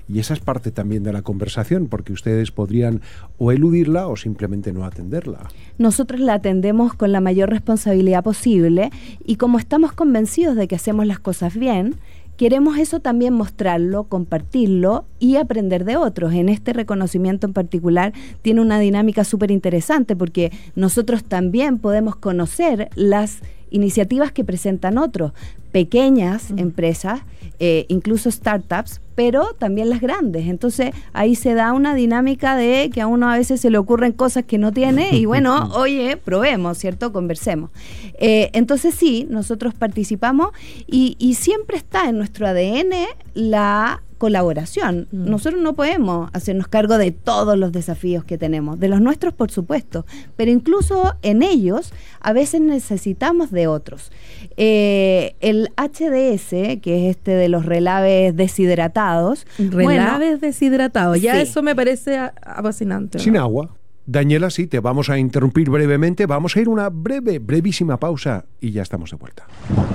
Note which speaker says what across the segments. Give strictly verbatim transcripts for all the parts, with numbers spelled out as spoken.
Speaker 1: y esa es parte también de la conversación, porque ustedes podrían o eludirla o simplemente no atenderla.
Speaker 2: Nosotros la atendemos con la mayor responsabilidad posible y como estamos convencidos de que hacemos las cosas bien, queremos eso también mostrarlo, compartirlo y aprender de otros. En este reconocimiento en particular tiene una dinámica súper interesante porque nosotros también podemos conocer las iniciativas que presentan otros, pequeñas uh-huh. empresas, eh, incluso startups, pero también las grandes. Entonces ahí se da una dinámica de que a uno a veces se le ocurren cosas que no tiene y bueno, oye, probemos, ¿cierto? Conversemos. Eh, entonces sí, nosotros participamos y, y siempre está en nuestro A D N la colaboración. Mm. Nosotros no podemos hacernos cargo de todos los desafíos que tenemos, de los nuestros por supuesto, pero incluso en ellos a veces necesitamos de otros. Eh, el H D S, que es este de los relaves deshidratados.
Speaker 3: Relaves bueno, deshidratados, ya
Speaker 2: sí.
Speaker 3: Eso me parece apasionante.
Speaker 1: Sin ¿no? agua. Daniela, sí, te vamos a interrumpir brevemente, vamos a ir a una breve, brevísima pausa y ya estamos de vuelta.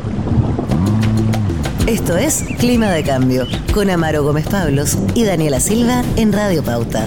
Speaker 4: Esto es Clima de Cambio, con Amaro Gómez Pablos y Daniela Silva en Radio Pauta.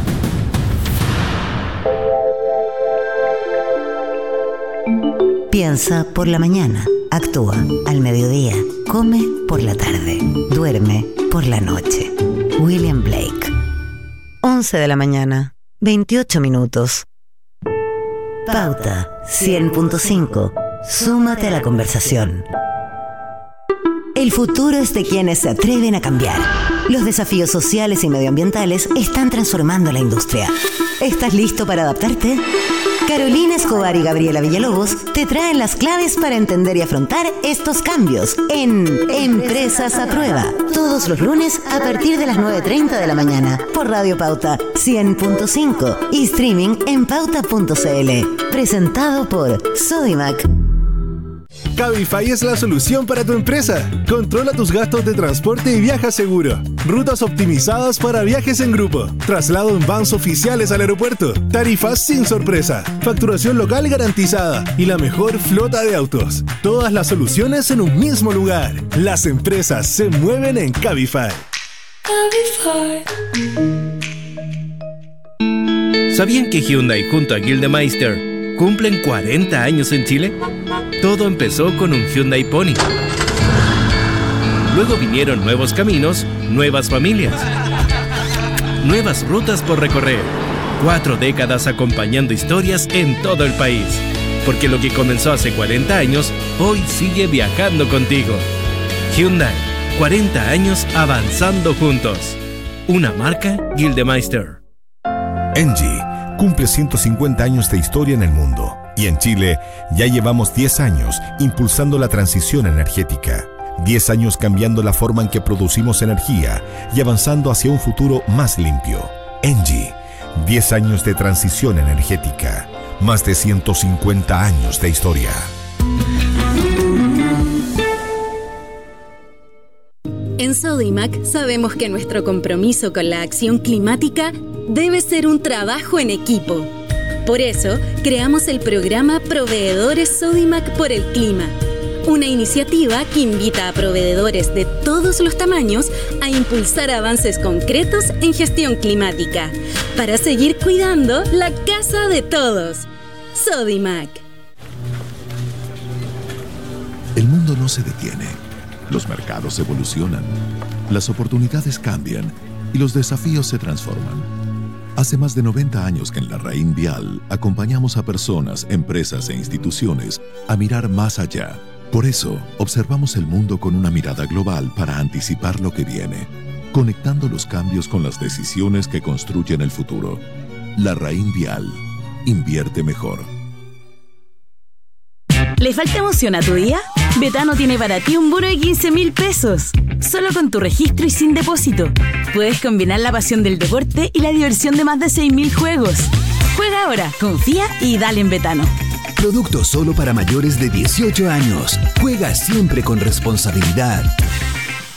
Speaker 4: Piensa por la mañana, actúa al mediodía, come por la tarde, duerme por la noche. William Blake. once de la mañana, veintiocho minutos. Pauta cien punto cinco. Súmate a la conversación. El futuro es de quienes se atreven a cambiar. Los desafíos sociales y medioambientales están transformando la industria. ¿Estás listo para adaptarte? Carolina Escobar y Gabriela Villalobos te traen las claves para entender y afrontar estos cambios en Empresas a Prueba. Todos los lunes a partir de las nueve treinta de la mañana por Radio Pauta cien punto cinco y streaming en pauta punto c l. Presentado por Sodimac.
Speaker 5: Cabify es la solución para tu empresa. Controla tus gastos de transporte y viaja seguro. Rutas optimizadas para viajes en grupo. Traslado en vans oficiales al aeropuerto. Tarifas sin sorpresa. Facturación local garantizada. Y la mejor flota de autos. Todas las soluciones en un mismo lugar. Las empresas se mueven en Cabify.
Speaker 6: Cabify.
Speaker 7: ¿Sabían que Hyundai junto a Gildemeister cumplen cuarenta años en Chile? Todo empezó con un Hyundai Pony. Luego vinieron nuevos caminos, nuevas familias, nuevas rutas por recorrer. Cuatro décadas acompañando historias en todo el país. Porque lo que comenzó hace cuarenta años, hoy sigue viajando contigo. Hyundai, cuarenta años avanzando juntos. Una marca Gildemeister.
Speaker 8: Engie cumple ciento cincuenta años de historia en el mundo y en Chile ya llevamos diez años impulsando la transición energética. diez años cambiando la forma en que producimos energía y avanzando hacia un futuro más limpio. Engie, diez años de transición energética, más de ciento cincuenta años de historia.
Speaker 9: En Sodimac sabemos que nuestro compromiso con la acción climática debe ser un trabajo en equipo. Por eso, creamos el programa Proveedores Sodimac por el Clima, una iniciativa que invita a proveedores de todos los tamaños a impulsar avances concretos en gestión climática, para seguir cuidando la casa de todos. Sodimac.
Speaker 10: El mundo no se detiene. Los mercados evolucionan, las oportunidades cambian y los desafíos se transforman. Hace más de noventa años que en La Raín Vial acompañamos a personas, empresas e instituciones a mirar más allá. Por eso, observamos el mundo con una mirada global para anticipar lo que viene, conectando los cambios con las decisiones que construyen el futuro. La Raín Vial. Invierte mejor.
Speaker 11: ¿Le falta emoción a tu día? Betano tiene para ti un bono de quince mil pesos. Solo con tu registro y sin depósito. Puedes combinar la pasión del deporte y la diversión de más de seis mil juegos. Juega ahora, confía y dale en Betano.
Speaker 12: Producto solo para mayores de dieciocho años. Juega siempre con responsabilidad.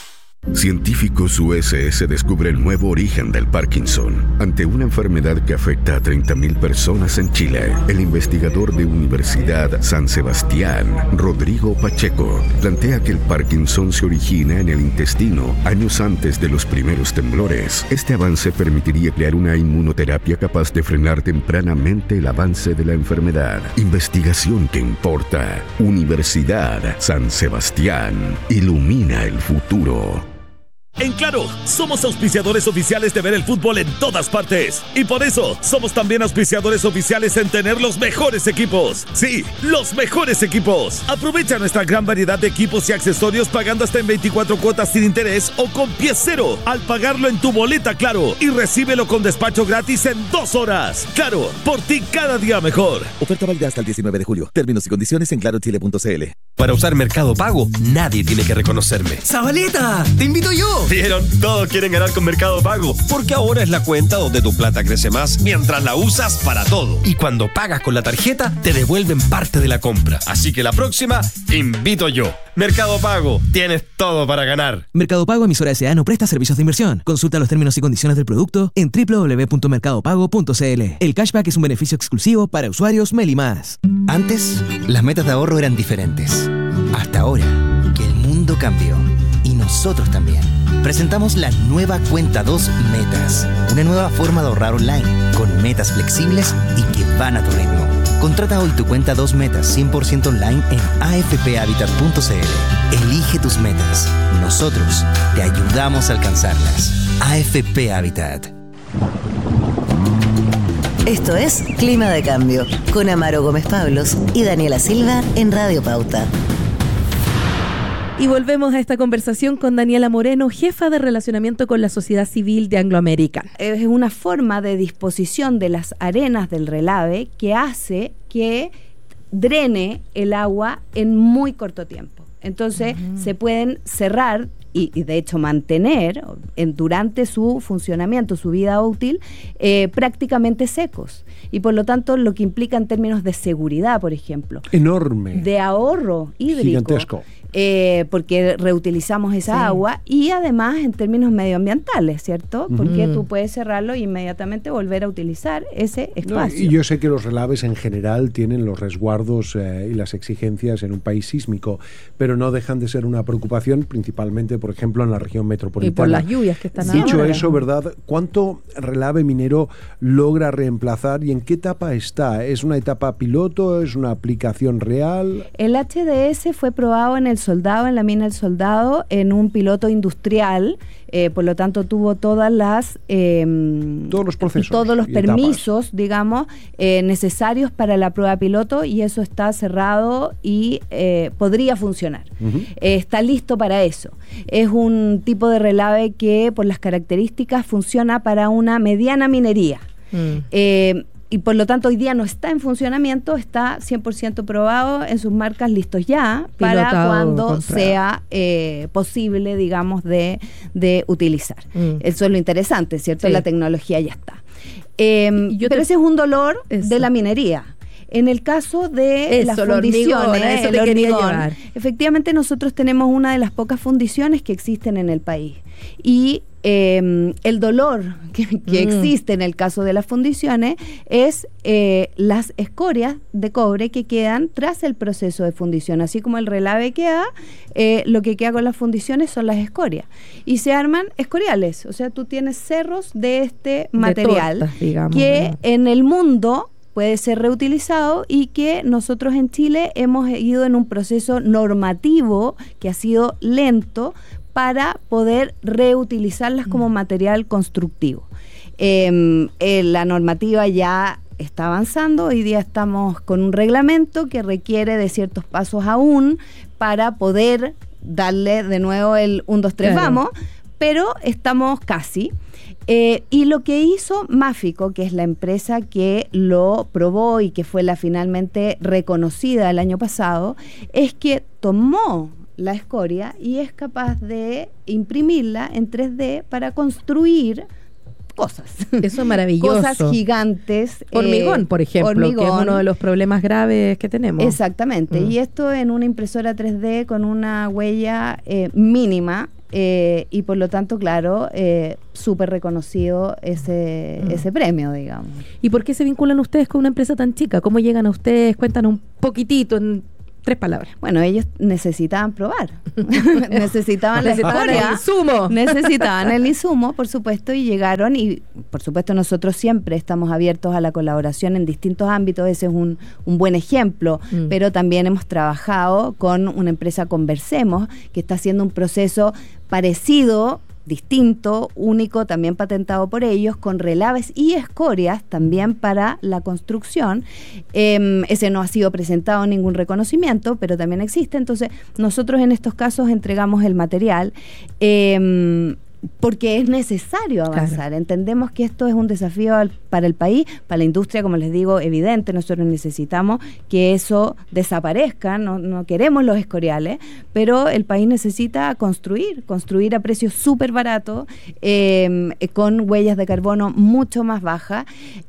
Speaker 13: Científicos U S S descubre el nuevo origen del Parkinson. Ante una enfermedad que afecta a treinta mil personas en Chile, el investigador de Universidad San Sebastián, Rodrigo Pacheco, plantea que el Parkinson se origina en el intestino años antes de los primeros temblores. Este avance permitiría crear una inmunoterapia capaz de frenar tempranamente el avance de la enfermedad. Investigación que importa. Universidad San Sebastián. Ilumina el futuro.
Speaker 14: En Claro, somos auspiciadores oficiales de ver el fútbol en todas partes. Y por eso, somos también auspiciadores oficiales en tener los mejores equipos. Sí, los mejores equipos. Aprovecha nuestra gran variedad de equipos y accesorios pagando hasta en veinticuatro cuotas sin interés o con pie cero al pagarlo en tu boleta Claro. Y recíbelo con despacho gratis en dos horas. Claro, por ti cada día mejor.
Speaker 15: Oferta válida hasta el diecinueve de julio. Términos y condiciones en claro chile punto c l.
Speaker 16: Para usar Mercado Pago, nadie tiene que reconocerme.
Speaker 17: ¡Zabaleta! ¡Te invito yo!
Speaker 16: ¿Vieron? Todos quieren ganar con Mercado Pago, porque ahora es la cuenta donde tu plata crece más mientras la usas para todo. Y cuando pagas con la tarjeta, te devuelven parte de la compra. Así que la próxima, invito yo. Mercado Pago, tienes todo para ganar.
Speaker 18: Mercado Pago, emisora S A, no presta servicios de inversión. Consulta los términos y condiciones del producto en doble u doble u doble u punto mercado pago punto c l. El cashback es un beneficio exclusivo para usuarios Meli Más.
Speaker 17: Antes, las metas de ahorro eran diferentes. Hasta ahora, que el mundo cambió. Y nosotros también. Presentamos la nueva Cuenta dos Metas. Una nueva forma de ahorrar online, con metas flexibles y que van a tu ritmo. Contrata hoy tu Cuenta dos Metas cien por ciento online en a f p habitat punto c l. Elige tus metas. Nosotros te ayudamos a alcanzarlas. A F P Habitat.
Speaker 4: Esto es Clima de Cambio, con Amaro Gómez Pablos y Daniela Silva en Radio Pauta.
Speaker 3: Y volvemos a esta conversación con Daniela Moreno, jefa de relacionamiento con la sociedad civil de Anglo American.
Speaker 2: Es una forma de disposición de las arenas del relave que hace que drene el agua en muy corto tiempo. Entonces uh-huh. se pueden cerrar y, y de hecho mantener en, durante su funcionamiento, su vida útil, eh, prácticamente secos. Y por lo tanto lo que implica en términos de seguridad, por ejemplo.
Speaker 1: Enorme.
Speaker 2: De ahorro hídrico.
Speaker 1: Gigantesco.
Speaker 2: Eh, porque reutilizamos esa sí. agua y además en términos medioambientales, ¿cierto? Uh-huh. Porque tú puedes cerrarlo e inmediatamente volver a utilizar ese espacio.
Speaker 1: No, y yo sé que los relaves en general tienen los resguardos eh, y las exigencias en un país sísmico, pero no dejan de ser una preocupación, principalmente, por ejemplo, en la región metropolitana.
Speaker 3: Y por las lluvias que están
Speaker 1: Dicho
Speaker 3: ahora.
Speaker 1: eso, ¿verdad? ¿Cuánto relave minero logra reemplazar y en qué etapa está? ¿Es una etapa piloto? ¿Es una aplicación real?
Speaker 2: El H D S fue probado en el Soldado, en la mina El Soldado, en un piloto industrial, eh, por lo tanto tuvo todas las eh,
Speaker 1: todos los procesos,
Speaker 2: todos los permisos, etapas. digamos, eh, necesarios para la prueba piloto, y eso está cerrado y eh, podría funcionar. Uh-huh. Eh, está listo para eso. Es un tipo de relave que, por las características, funciona para una mediana minería. Mm. Eh, y por lo tanto hoy día no está en funcionamiento, está cien por ciento probado en sus marcas, listos ya, Pilotado, para cuando comprado. sea eh, posible, digamos, de, de utilizar. Mm. Eso es lo interesante, ¿cierto? Sí. La tecnología ya está. Eh, pero te... ese es un dolor eso. de la minería. En el caso de eso, las fundiciones,
Speaker 3: eso
Speaker 2: el hormigón,
Speaker 3: efectivamente
Speaker 2: nosotros tenemos una de las pocas fundiciones que existen en el país. Y eh, el dolor que, que mm. existe en el caso de las fundiciones es eh, las escorias de cobre que quedan tras el proceso de fundición. Así como el relave queda, eh, lo que queda con las fundiciones son las escorias. Y se arman escoriales. O sea, tú tienes cerros de este material
Speaker 3: de tortas, digamos,
Speaker 2: que
Speaker 3: ¿no?
Speaker 2: en el mundo puede ser reutilizado y que nosotros en Chile hemos ido en un proceso normativo que ha sido lento para poder reutilizarlas como material constructivo. Eh, eh, la normativa ya está avanzando, hoy día estamos con un reglamento que requiere de ciertos pasos aún para poder darle de nuevo el un, dos, tres, claro. vamos, pero estamos casi. Eh, y lo que hizo Máfico, que es la empresa que lo probó y que fue la finalmente reconocida el año pasado, es que tomó la escoria y es capaz de imprimirla en tres D para construir cosas.
Speaker 3: Eso es maravilloso.
Speaker 2: Cosas gigantes.
Speaker 3: Hormigón, eh, por ejemplo, hormigón. Que es uno de los problemas graves que tenemos.
Speaker 2: Exactamente. Mm. Y esto en una impresora tres D con una huella eh, mínima eh, y por lo tanto, claro, eh, súper reconocido ese, mm. ese premio, digamos.
Speaker 3: ¿Y por qué se vinculan ustedes con una empresa tan chica? ¿Cómo llegan a ustedes? Cuéntanos un poquitito en tres palabras.
Speaker 2: Bueno, ellos necesitaban probar. necesitaban la escoria.
Speaker 3: el insumo.
Speaker 2: Necesitaban el insumo, por supuesto, y llegaron. Y, por supuesto, nosotros siempre estamos abiertos a la colaboración en distintos ámbitos. Ese es un, un buen ejemplo. Mm. Pero también hemos trabajado con una empresa, Conversemos, que está haciendo un proceso parecido, distinto, único, también patentado por ellos, con relaves y escorias también para la construcción. Eh, ese no ha sido presentado en ningún reconocimiento, pero también existe. Entonces, nosotros en estos casos entregamos el material eh, porque es necesario avanzar. Claro. Entendemos que esto es un desafío al, para el país, para la industria, como les digo, evidente. Nosotros necesitamos que eso desaparezca, no, no queremos los escoriales, pero el país necesita construir, construir a precios súper baratos, eh, con huellas de carbono mucho más bajas.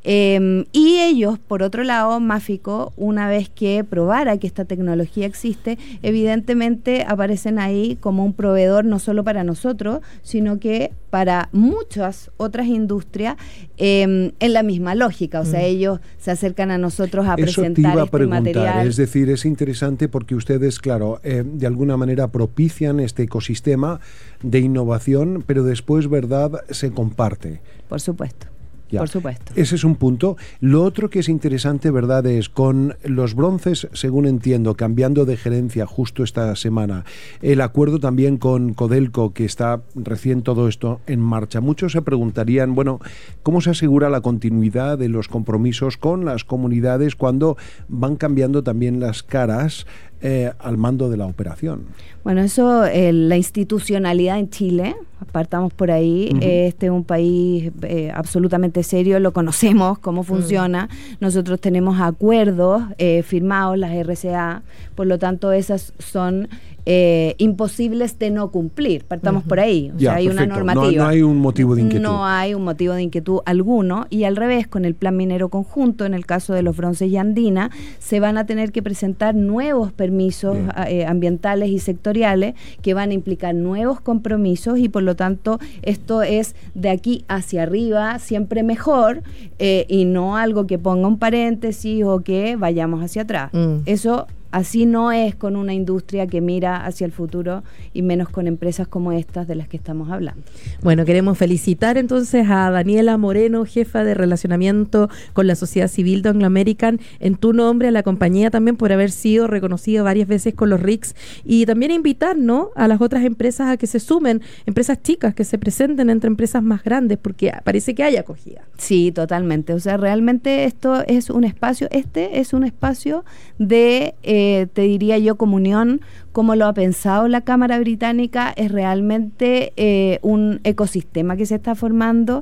Speaker 2: Eh, y ellos, por otro lado, Máfico, una vez que probara que esta tecnología existe, evidentemente aparecen ahí como un proveedor no solo para nosotros, sino que para muchas otras industrias eh, en la misma lógica, o sea, mm. ellos se acercan a nosotros a
Speaker 1: Eso
Speaker 2: presentar
Speaker 1: te iba a
Speaker 2: este
Speaker 1: preguntar,
Speaker 2: material.
Speaker 1: Es decir, es interesante porque ustedes, claro, eh, de alguna manera propician este ecosistema de innovación, pero después, ¿verdad?, se comparte.
Speaker 2: Por supuesto.
Speaker 1: Ya.
Speaker 2: Por supuesto.
Speaker 1: Ese es un punto. Lo otro que es interesante, ¿verdad?, es con los bronces, según entiendo, cambiando de gerencia justo esta semana, el acuerdo también con Codelco, que está recién todo esto en marcha. Muchos se preguntarían, bueno, ¿cómo se asegura la continuidad de los compromisos con las comunidades cuando van cambiando también las caras Eh, al mando de la operación?
Speaker 2: Bueno, eso, eh, la institucionalidad en Chile, partamos por ahí. Uh-huh. Este es un país eh, absolutamente serio, lo conocemos, cómo funciona. Uh-huh. Nosotros tenemos acuerdos eh, firmados, las R C A, por lo tanto esas son eh, imposibles de no cumplir. Partamos uh-huh. por ahí. O
Speaker 1: ya,
Speaker 2: sea, hay
Speaker 1: perfecto.
Speaker 2: una normativa.
Speaker 1: No, no hay un motivo de inquietud.
Speaker 2: No hay un motivo de inquietud alguno, y al revés, con el Plan Minero Conjunto, en el caso de los bronces y andina, se van a tener que presentar nuevos permisos eh, ambientales y sectoriales que van a implicar nuevos compromisos, y por lo tanto esto es de aquí hacia arriba siempre mejor, eh, y no algo que ponga un paréntesis o que vayamos hacia atrás. Mm. Eso así no es con una industria que mira hacia el futuro, y menos con empresas como estas de las que estamos hablando.
Speaker 3: Bueno, queremos felicitar entonces a Daniela Moreno, jefa de relacionamiento con la sociedad civil de Anglo American, en tu nombre, a la compañía también, por haber sido reconocida varias veces con los R I C S, y también invitar, ¿no?, a las otras empresas a que se sumen, empresas chicas que se presenten entre empresas más grandes, porque parece que hay acogida.
Speaker 2: Sí, totalmente. O sea, realmente esto es un espacio, este es un espacio de Eh, te diría yo, comunión, como lo ha pensado la Cámara Británica. Es realmente eh, un ecosistema que se está formando.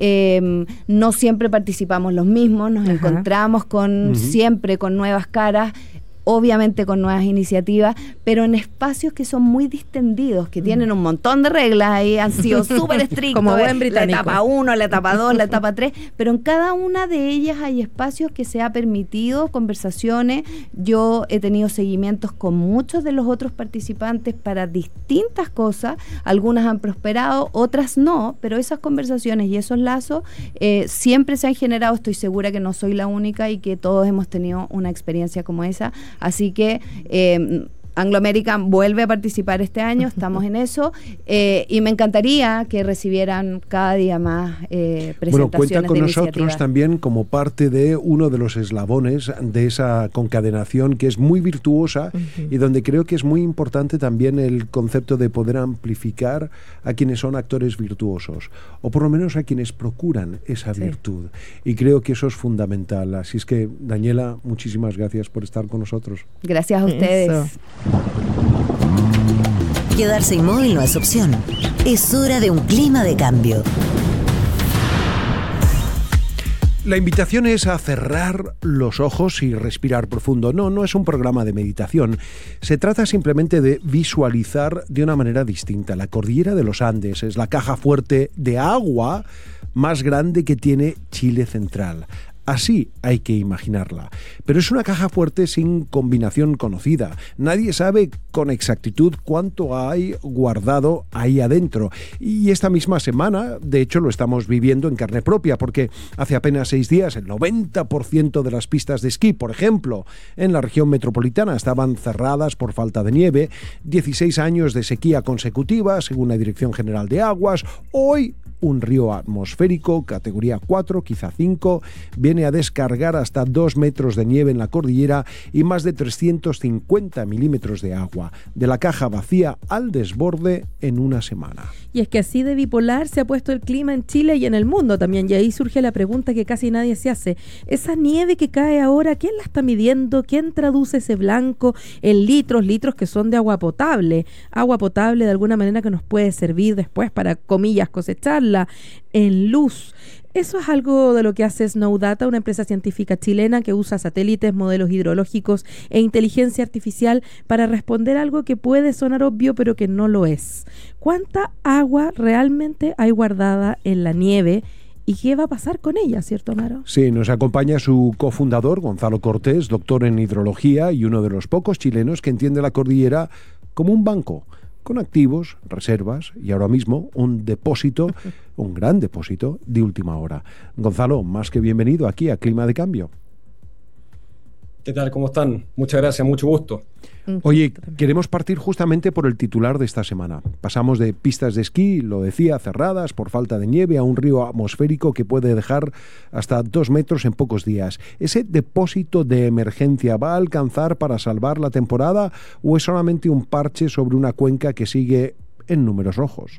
Speaker 2: Eh, no siempre participamos los mismos, nos Ajá. encontramos con uh-huh. siempre con nuevas caras, obviamente con nuevas iniciativas, pero en espacios que son muy distendidos, que tienen un montón de reglas ahí, han sido súper estrictos,
Speaker 3: como buen británico.
Speaker 2: La etapa uno, la etapa dos, la etapa tres, pero en cada una de ellas hay espacios que se ha permitido conversaciones. Yo he tenido seguimientos con muchos de los otros participantes para distintas cosas, algunas han prosperado, otras no, pero esas conversaciones y esos lazos eh, siempre se han generado. Estoy segura que no soy la única y que todos hemos tenido una experiencia como esa. Así que eh, Anglo American vuelve a participar este año, estamos en eso, eh, y me encantaría que recibieran cada día más eh, presentaciones.
Speaker 1: Bueno, cuenta con
Speaker 2: de
Speaker 1: nosotros también como parte de uno de los eslabones de esa concadenación que es muy virtuosa uh-huh. y donde creo que es muy importante también el concepto de poder amplificar a quienes son actores virtuosos, o por lo menos a quienes procuran esa sí. virtud. Y creo que eso es fundamental. Así es que, Daniela, muchísimas gracias por estar con nosotros.
Speaker 2: Gracias a ustedes. Eso.
Speaker 4: Quedarse inmóvil no es opción. Es hora de un clima de cambio.
Speaker 1: La invitación es a cerrar los ojos y respirar profundo. No, no es un programa de meditación. Se trata simplemente de visualizar de una manera distinta. La cordillera de los Andes es la caja fuerte de agua más grande que tiene Chile central. Así hay que imaginarla. Pero es una caja fuerte sin combinación conocida. Nadie sabe con exactitud cuánto hay guardado ahí adentro. Y esta misma semana, de hecho, lo estamos viviendo en carne propia, porque hace apenas seis días el noventa por ciento de las pistas de esquí, por ejemplo, en la región metropolitana estaban cerradas por falta de nieve. dieciséis años de sequía consecutiva, según la Dirección General de Aguas. Hoy un río atmosférico, categoría cuatro, quizá cinco, viene a descargar hasta dos metros de nieve en la cordillera y más de trescientos cincuenta milímetros de agua, de la caja vacía al desborde en una semana.
Speaker 3: Y es que así de bipolar se ha puesto el clima en Chile y en el mundo también, y ahí surge la pregunta que casi nadie se hace. Esa nieve que cae ahora, ¿quién la está midiendo? ¿Quién traduce ese blanco en litros? Litros que son de agua potable. Agua potable de alguna manera que nos puede servir después para, comillas, cosecharla en luz. Eso es algo de lo que hace Snowdata, una empresa científica chilena que usa satélites, modelos hidrológicos e inteligencia artificial para responder algo que puede sonar obvio pero que no lo es. ¿Cuánta agua realmente hay guardada en la nieve? ¿Y qué va a pasar con ella, cierto, Amaro?
Speaker 1: Sí, nos acompaña su cofundador, Gonzalo Cortés, doctor en hidrología y uno de los pocos chilenos que entiende la cordillera como un banco, con activos, reservas y ahora mismo un depósito, un gran depósito de última hora. Gonzalo, más que bienvenido aquí a Clima de Cambio.
Speaker 19: ¿Qué tal? ¿Cómo están? Muchas gracias, mucho gusto.
Speaker 1: Oye, queremos partir justamente por el titular de esta semana. Pasamos de pistas de esquí, lo decía, cerradas por falta de nieve, a un río atmosférico que puede dejar hasta dos metros en pocos días. ¿Ese depósito de emergencia va a alcanzar para salvar la temporada o es solamente un parche sobre una cuenca que sigue en números rojos?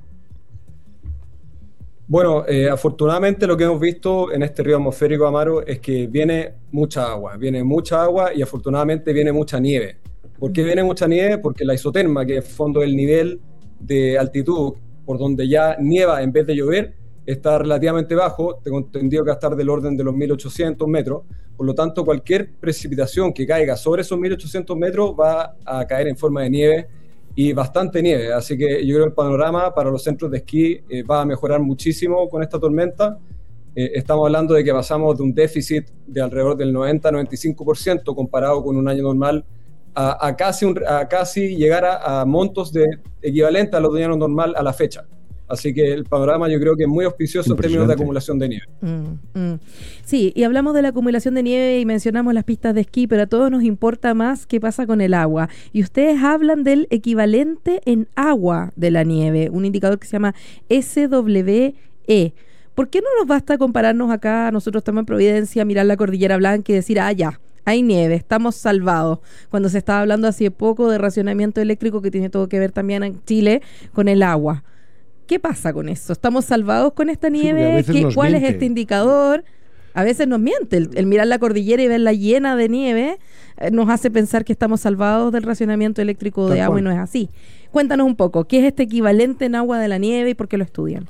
Speaker 19: Bueno, eh, afortunadamente lo que hemos visto en este río atmosférico, Amaro, es que viene mucha agua, viene mucha agua y afortunadamente viene mucha nieve. ¿Por qué viene mucha nieve? Porque la isoterma, que es fondo del nivel de altitud por donde ya nieva en vez de llover, está relativamente bajo, tengo entendido que va a estar del orden de los mil ochocientos metros, por lo tanto cualquier precipitación que caiga sobre esos mil ochocientos metros va a caer en forma de nieve y bastante nieve, así que yo creo que el panorama para los centros de esquí eh, va a mejorar muchísimo con esta tormenta. Eh, estamos hablando de que pasamos de un déficit de alrededor del noventa a noventa y cinco por ciento comparado con un año normal a, a, casi, un, a casi llegar a, a montos de equivalentes a los de un año normal a la fecha. Así que el panorama yo creo que es muy auspicioso en términos de acumulación de nieve.
Speaker 3: Mm, mm. Sí, y hablamos de la acumulación de nieve y mencionamos las pistas de esquí, pero a todos nos importa más qué pasa con el agua. Y ustedes hablan del equivalente en agua de la nieve, un indicador que se llama S W E. ¿Por qué no nos basta compararnos acá, nosotros estamos en Providencia, mirar la Cordillera Blanca y decir, ah, ya, hay nieve, estamos salvados? Cuando se estaba hablando hace poco de racionamiento eléctrico, que tiene todo que ver también en Chile con el agua. ¿Qué pasa con eso? ¿Estamos salvados con esta nieve? Sí, ¿Qué, ¿Cuál miente. es este indicador? A veces nos miente. El, el mirar la cordillera y verla llena de nieve eh, nos hace pensar que estamos salvados del racionamiento eléctrico de agua y no es así. Cuéntanos un poco, ¿qué es este equivalente en agua de la nieve y por qué lo estudian?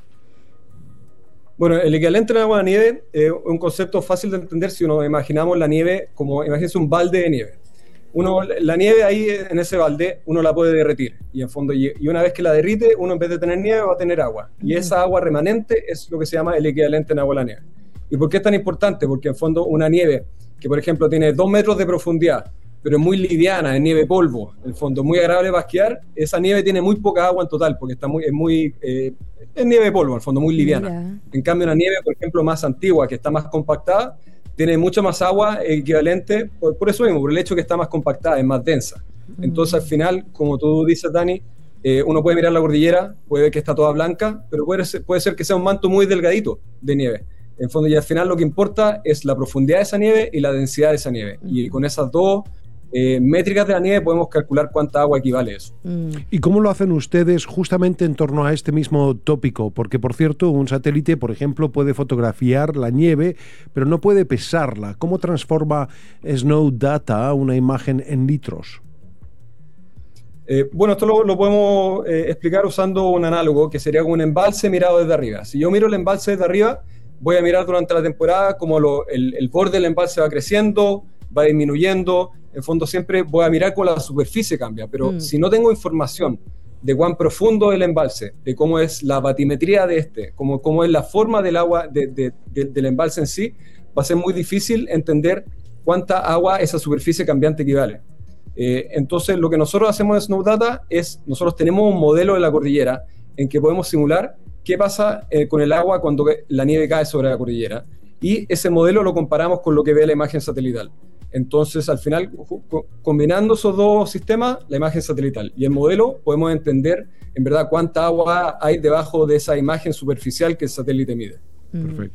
Speaker 19: Bueno, el equivalente en agua de la nieve es un concepto fácil de entender si uno imaginamos la nieve como, imagínense un balde de nieve. Uno, la nieve ahí en ese balde uno la puede derretir y en fondo y una vez que la derrite uno en vez de tener nieve va a tener agua y esa agua remanente es lo que se llama el equivalente en agua de la nieve. ¿Y por qué es tan importante? Porque en fondo una nieve que por ejemplo tiene dos metros de profundidad pero es muy liviana, es nieve polvo, en el fondo muy agradable para esquiar, esa nieve tiene muy poca agua en total porque está muy, es muy eh, es nieve polvo, en el fondo muy liviana. Yeah. En cambio una nieve por ejemplo más antigua que está más compactada tiene mucha más agua equivalente, por, por eso mismo, por el hecho que está más compactada, es más densa. Entonces, al final, como tú dices, Dani, eh, uno puede mirar la cordillera, puede ver que está toda blanca, pero puede ser, puede ser que sea un manto muy delgadito de nieve. En fondo, y al final lo que importa es la profundidad de esa nieve y la densidad de esa nieve. Y con esas dos eh, métricas de la nieve podemos calcular cuánta agua equivale eso.
Speaker 1: ¿Y cómo lo hacen ustedes justamente en torno a este mismo tópico? Porque, por cierto, un satélite, por ejemplo, puede fotografiar la nieve, pero no puede pesarla. ¿Cómo transforma Snowdata una imagen en litros?
Speaker 19: Eh, bueno, esto lo, lo podemos eh, explicar usando un análogo que sería como un embalse mirado desde arriba. Si yo miro el embalse desde arriba, voy a mirar durante la temporada cómo lo, el, el borde del embalse va creciendo, va disminuyendo. En fondo siempre voy a mirar cómo la superficie cambia, pero mm. si no tengo información de cuán profundo es el embalse, de cómo es la batimetría de este, cómo, cómo es la forma del agua de, de, de, del embalse en sí, va a ser muy difícil entender cuánta agua esa superficie cambiante equivale. Eh, entonces, lo que nosotros hacemos en Snow Data es, nosotros tenemos un modelo de la cordillera en que podemos simular qué pasa eh, con el agua cuando la nieve cae sobre la cordillera. Y ese modelo lo comparamos con lo que ve la imagen satelital. Entonces, al final, combinando esos dos sistemas, la imagen satelital y el modelo, podemos entender en verdad cuánta agua hay debajo de esa imagen superficial que el satélite mide.
Speaker 1: Perfecto.